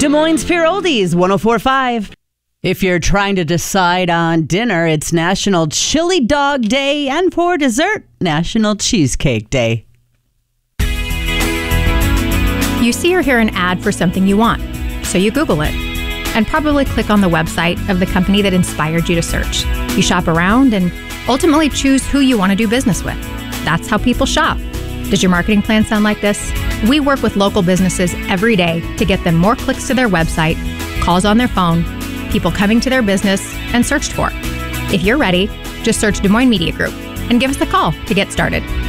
Des Moines Pure Oldies, 104.5. If you're trying to decide on dinner, it's National Chili Dog Day, and for dessert, National Cheesecake Day. You see or hear an ad for something you want, so you Google it and probably click on the website of the company that inspired you to search. You shop around and ultimately choose who you want to do business with. That's how people shop. Does your marketing plan sound like this? We work with local businesses every day to get them more clicks to their website, calls on their phone, people coming to their business, and searched for. If you're ready, just search Des Moines Media Group and give us a call to get started.